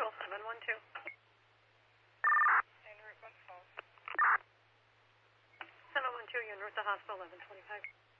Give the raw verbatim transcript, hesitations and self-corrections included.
Central, seven one two. En route, one falls. seven one two, you're en route to hospital, eleven twenty-five.